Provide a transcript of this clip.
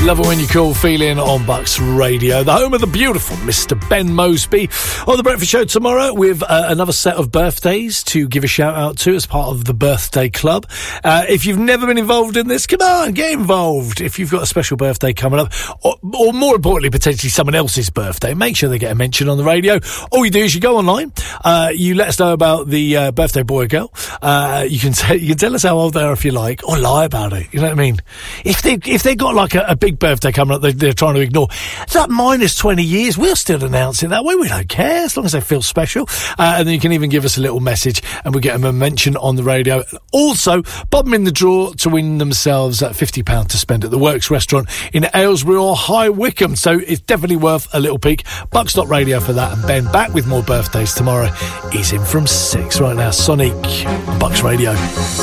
Love it when you call, feeling on Bucks Radio, the home of the beautiful Mr. Ben Mosby. On the Breakfast Show tomorrow with another set of birthdays to give a shout out to as part of the Birthday Club. If you've never been involved in this, come on, get involved. If you've got a special birthday coming up, or more importantly, potentially someone else's birthday, make sure they get a mention on the radio. All you do is you go online, you let us know about the birthday boy or girl. You can tell us how old they are if you like, or lie about it. You know what I mean? If they got like a big birthday coming up they're trying to ignore, it's like minus 20 years, we'll still announce it that way. We don't care, as long as they feel special. And then you can even give us a little message and we'll get them a mention on the radio. Also, pop them in the draw to win themselves £50 to spend at the Works restaurant in Aylesbury or High Wycombe. So it's definitely worth a little peek. Bucks.radio for that. And Ben back with more birthdays tomorrow. He's in from 6 right now. Sonic, Bucks Radio.